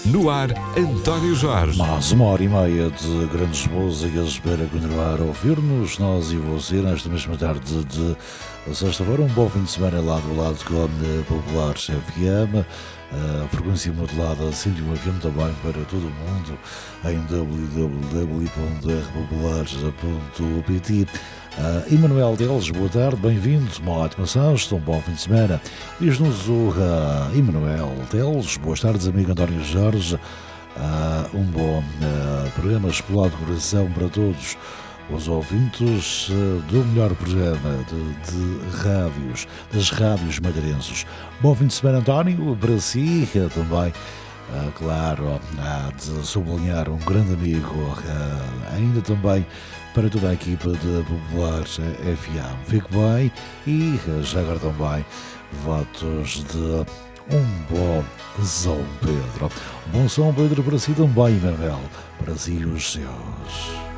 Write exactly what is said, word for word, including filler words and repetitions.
No ar, António Jorge. Mais uma hora e meia de grandes músicas para continuar a ouvir-nos, nós e você, nesta mesma tarde de sexta-feira. Um bom fim de semana lado a lado com a Populares F M, a frequência modulada cento e um F M também para todo o mundo em w w w ponto r populares ponto p t. Uh, Emanuel Teles, boa tarde, bem-vindo, uma ótima sexta, um bom fim de semana. Diz-nos o uh, Emanuel Teles, boas tardes, amigo António Jorge. Uh, um bom uh, programa, explorado coração para todos os ouvintes uh, do melhor programa de, de rádios, das rádios madeirenses. Bom fim de semana, António, para si uh, também. Uh, claro, há de sublinhar um grande amigo, uh, ainda também para toda a equipa de Populares F M. Fique bem e já agora também votos de um bom São Pedro. Um bom São Pedro para si também, Manuel, para si e os seus.